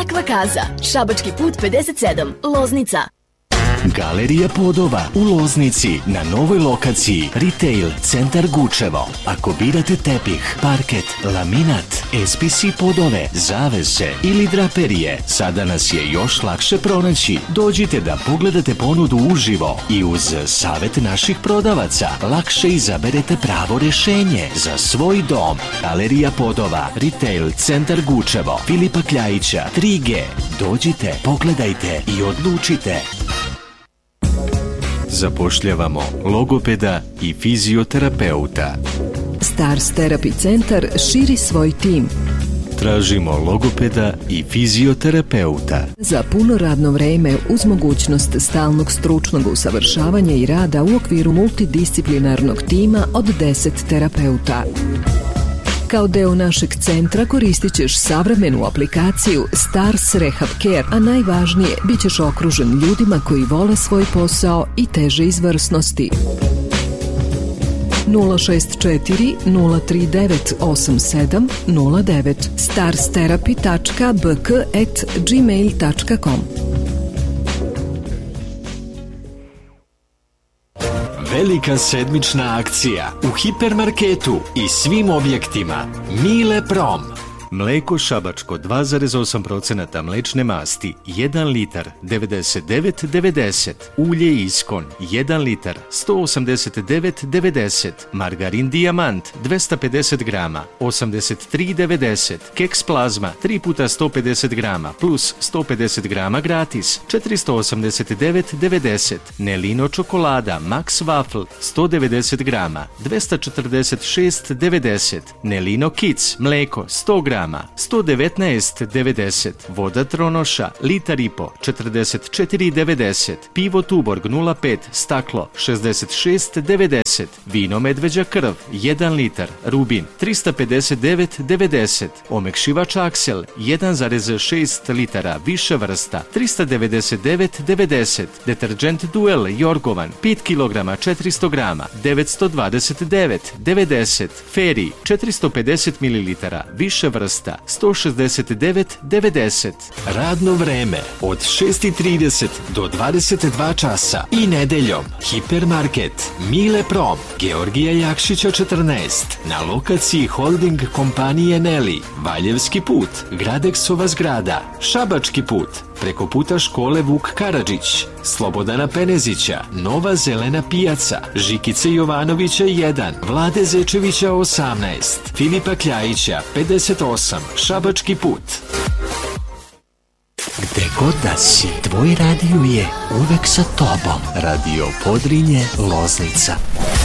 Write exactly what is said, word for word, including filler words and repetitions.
Akva Kaza, Šabački put pedeset sedam, Loznica. Galerija Podova u Loznici na novoj lokaciji Retail Centar Gučevo. Ako birate tepih, parket, laminat, S P C podove, zavese ili draperije, sada nas je još lakše pronaći. Dođite da pogledate ponudu uživo i uz savjet naših prodavaca lakše izaberete pravo rješenje za svoj dom. Galerija Podova, Retail Centar Gučevo, Filipa Kljajića, tri G. Dođite, pogledajte i odlučite. Zapošljavamo logopeda i fizioterapeuta. Stars Therapy Centar širi svoj tim. Tražimo logopeda i fizioterapeuta. Za puno radno vreme uz mogućnost stalnog stručnog usavršavanja i rada u okviru multidisciplinarnog tima od deset terapeuta. Kao deo našeg centra koristit ćeš savremenu aplikaciju Stars Rehab Care, a najvažnije, bit ćeš okružen ljudima koji vole svoj posao i teže izvrsnosti. nula šest četiri nula tri devet osam sedam nula devet starstherapy tačka b k at gmail tačka com. Velika sedmična akcija u hipermarketu i svim objektima. Mile Prom. Mleko šabačko dva zarez osam posto mlečne masti jedan litar devedeset devet devedeset. Ulje Iskon jedan litar sto osamdeset devet devedeset. Margarin Dijamant dvesta pedeset grama osamdeset tri devedeset. Keks Plazma tri puta sto pedeset grama plus sto pedeset grama gratis četiristo osamdeset devet devedeset. Nelino čokolada Max Waffle sto devedeset grama dvesta četrdeset šest devedeset. Nelino Kids mleko sto grama sto devetnaest devedeset. Voda Tronoša litar i po četrdeset četiri devedeset. Pivo Tuborg nula pet staklo šezdeset šest devedeset. Vino Medveđa krv jedan litar Rubin trista pedeset devet devedeset. Omekšivač Aksel jedan zarez šest litara više vrsta trista devedeset devet devedeset. Deterđent Duel Jorgovan pet kilograma četiristo grama devetsto dvadeset devet devedeset. Feri četiristo pedeset mililitara više vrsta sto šezdeset devet devedeset. Radno vreme od šest i trideset do dvadeset dva časa i nedeljom. Hipermarket Mile Prom, Georgija Jakšića četrnaest, na lokaciji holding kompanije Neli, Valjevski put, Gradeksova zgrada, Šabački put, preko puta škole Vuk Karadžić, Slobodana Penezića, Nova zelena pijaca, Žikice Jovanovića jedan, Vlade Zečevića osamnaest, Filipa Kljajića pedeset osam, Šabački put. Gde god da si, tvoj radio je uvek sa tobom. Radio Podrinje, Loznica.